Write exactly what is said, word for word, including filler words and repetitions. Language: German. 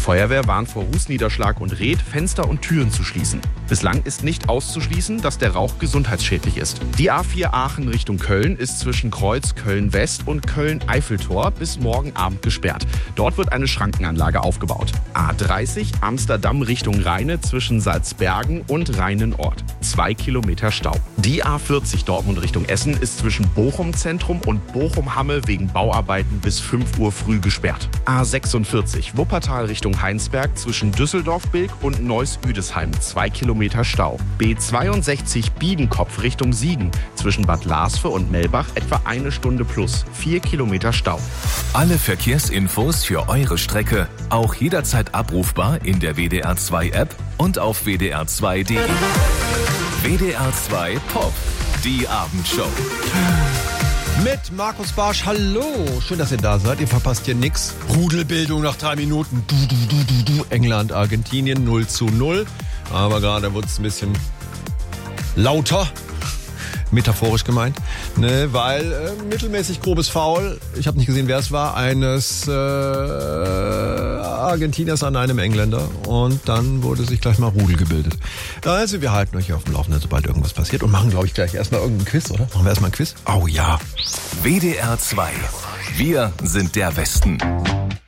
Feuerwehr warnt vor Rußniederschlag und rät, Fenster und Türen zu schließen. Bislang ist nicht auszuschließen, dass der Rauch gesundheitsschädlich ist. Die A vier Aachen Richtung Köln ist zwischen Kreuz Köln-West und Köln-Eiffeltor bis morgen Abend gesperrt. Dort wird eine Schrankenanlage aufgebaut. A dreißig Amsterdam Richtung Rheine zwischen Salzbergen und Rheinenort. Zwei Kilometer Stau. Die A vierzig Dortmund Richtung Essen ist zwischen Bochum Zentrum und Bochum-Hamme wegen Bauarbeiten bis fünf Uhr früh gesperrt. A sechsundvierzig Wuppertal Richtung Heinsberg zwischen Düsseldorf-Bilk und Neuss-Üdesheim. Zwei Kilometer Stau. B zweiundsechzig Biedenkopf Richtung Siegen zwischen Bad Larsve und Melbach etwa eine Stunde plus. Vier Kilometer Stau. Alle Verkehrsinfos für eure Strecke auch jederzeit abrufbar in der W D R zwei App und auf w d r zwei punkt d e. W D R zwei Pop, die Abendshow. Mit Markus Barsch, hallo. Schön, dass ihr da seid. Ihr verpasst hier nix. Rudelbildung nach drei Minuten. Du, du, du, du, du. England, Argentinien null zu null. Aber gerade wurde es ein bisschen lauter. Metaphorisch gemeint. Ne, weil äh, mittelmäßig grobes Foul, ich habe nicht gesehen, wer es war, eines äh, Argentiniers an einem Engländer. Und dann wurde sich gleich mal Rudel gebildet. Also wir halten euch auf dem Laufenden, sobald irgendwas passiert. Und machen, glaube ich, gleich erstmal irgendeinen Quiz, oder? Machen wir erstmal einen Quiz? Oh ja. W D R zwei. Wir sind der Westen.